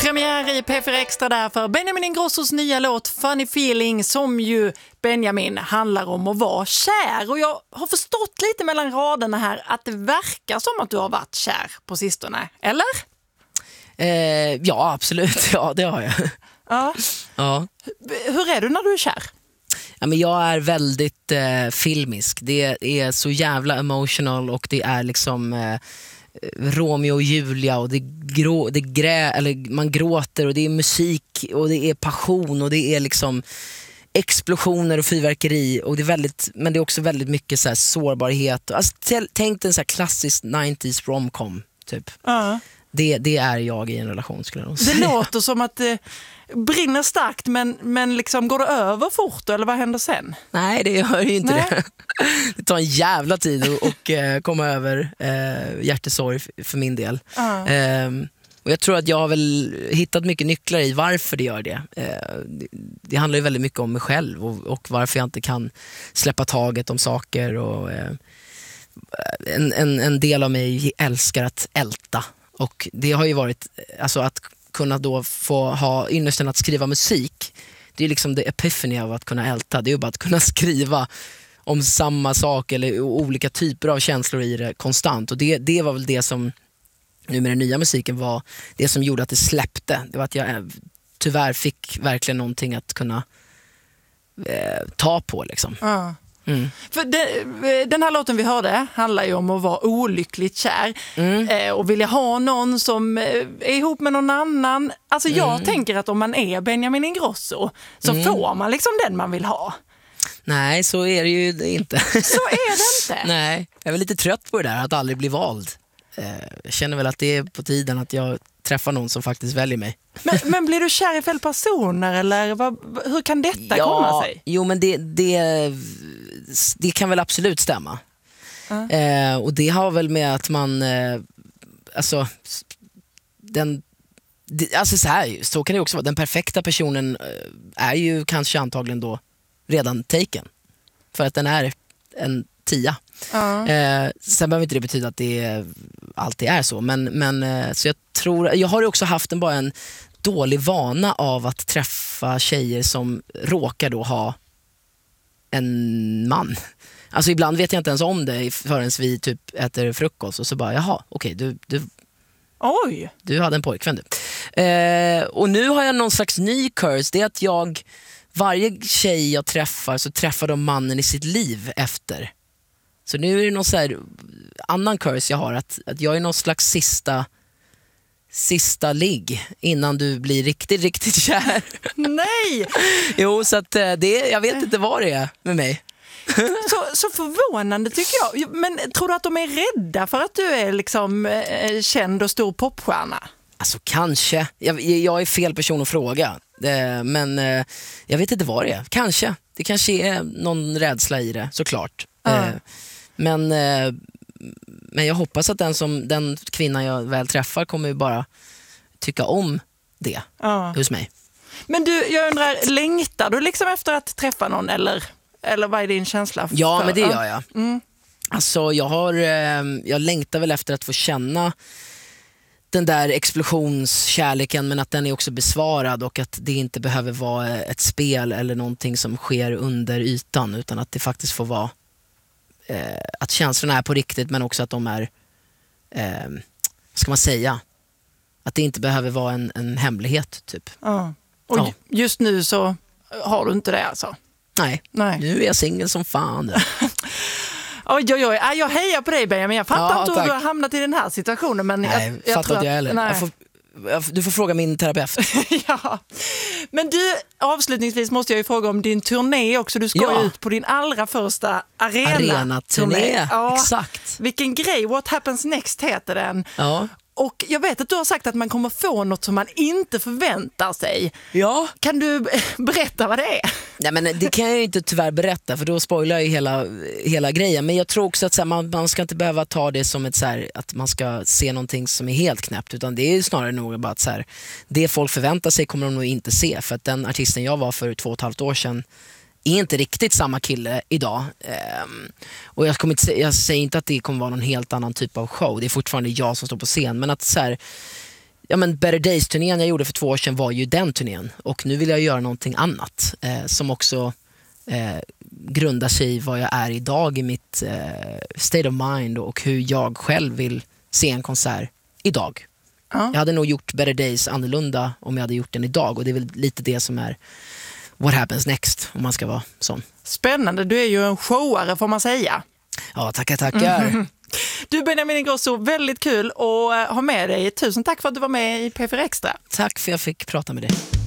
Premiär i P4 Extra där för Benjamin Ingrossos nya låt Funny Feeling, som ju Benjamin handlar om att vara kär. Och jag har förstått lite mellan raderna här att det verkar som att du har varit kär på sistone, eller? Ja, absolut. Ja, det har jag. Ja. Hur är du när du är kär? Ja, men jag är väldigt filmisk. Det är så jävla emotional och det är liksom Romeo och Julia och man gråter och det är musik och det är passion och det är liksom explosioner och fyrverkeri och det är väldigt, men det är också väldigt mycket så här sårbarhet. Alltså, tänk en så här klassisk 90s romcom typ. Det är jag i en relation, skulle jag säga. Det låter som att det brinner starkt, men liksom går det över fort eller vad händer sen? Nej, det gör ju inte det. Det tar en jävla tid att komma över hjärtesorg för min del. Och jag tror att jag har väl hittat mycket nycklar i varför det gör det. Det handlar ju väldigt mycket om mig själv och varför jag inte kan släppa taget om saker. Och en del av mig älskar att älta. Och det har ju varit, alltså att kunna då få ha ynnesten att skriva musik. Det är liksom det epiphany av att kunna älta. Det är ju bara att kunna skriva om samma sak eller olika typer av känslor i det konstant. Och det var väl det som nu med den nya musiken var det som gjorde att det släppte. Det var att jag tyvärr fick verkligen någonting att kunna ta på liksom. För den här låten vi hörde handlar ju om att vara olyckligt kär och vilja ha någon som är ihop med någon annan. Alltså jag tänker att om man är Benjamin Ingrosso så får man liksom den man vill ha. Nej, så är det ju inte. Så är det inte. Nej, jag är väl lite trött på det där att aldrig bli vald. Jag känner väl att det är på tiden att jag träffar någon som faktiskt väljer mig. Men blir du kär i fel personer eller hur kan detta komma sig? Jo, men det kan väl absolut stämma. Och det har väl med att man alltså så här, så kan det också vara. Den perfekta personen är ju kanske antagligen då redan taken. För att den är en 10. Sen behöver inte det betyda att det alltid är så, men så jag tror, jag har ju också haft bara en dålig vana av att träffa tjejer som råkar då ha en man. Alltså ibland vet jag inte ens om det förrän vi typ äter frukost och så bara, jaha, okej, du hade en pojkvän du. Och nu har jag någon slags ny curse, det är att varje tjej jag träffar så träffar de mannen i sitt liv efter. Så nu är det någon så här annan curse jag har, att jag är någon slags sista ligg innan du blir riktigt, riktigt kär. Nej! Jo, så att jag vet inte vad det är med mig. Så förvånande tycker jag. Men tror du att de är rädda för att du är liksom känd och stor popstjärna? Alltså kanske. Jag är fel person att fråga. Men jag vet inte vad det är. Kanske. Det kanske är någon rädsla i det, såklart. Men jag hoppas att den kvinnan jag väl träffar kommer ju bara tycka om det hos mig. Men du, jag undrar, längtar du liksom efter att träffa någon eller vad är din känsla? Ja, men det gör jag. Alltså jag längtar väl efter att få känna den där explosionskärleken, men att den är också besvarad och att det inte behöver vara ett spel eller någonting som sker under ytan, utan att det faktiskt får vara att känslorna är på riktigt, men också att de är vad ska man säga, att det inte behöver vara en hemlighet typ. Och just nu så har du inte det alltså? Nej. Nu är jag singel som fan. Oj, jag hejar på dig Benjamin. Jag fattar inte hur du har hamnat i den här situationen. Men jag fattar inte jag heller. Du får fråga min terapeut. Ja. Men du, avslutningsvis måste jag ju fråga om din turné också. Du ska ut på din allra första arena-turné. Exakt. Vilken grej, What Happens Next heter den. Ja. Och jag vet att du har sagt att man kommer få något som man inte förväntar sig. Ja. Kan du berätta vad det är? Nej, men det kan jag ju inte tyvärr berätta, för då spoilar jag ju hela grejen. Men jag tror också att så här, man ska inte behöva ta det som ett så här, att man ska se någonting som är helt knäppt, utan det är ju snarare nog bara att så här, det folk förväntar sig kommer de nog inte se. För att den artisten jag var för 2,5 år sedan är inte riktigt samma kille idag. Och jag säger inte att det kommer vara någon helt annan typ av show. Det är fortfarande jag som står på scen. Men att så här, ja, men Better Days-turnén jag gjorde för 2 år sedan var ju den turnén. Och nu vill jag göra någonting annat som också grundar sig i vad jag är idag i mitt state of mind och hur jag själv vill se en konsert idag. Jag hade nog gjort Better Days annorlunda om jag hade gjort den idag, och det är väl lite det som är what happens next, om man ska vara sån. Spännande, du är ju en showare får man säga. Ja, tackar. Du Benjamin Ingrosso, väldigt kul att ha med dig. Tusen tack för att du var med i P4 Extra. Tack för att jag fick prata med dig.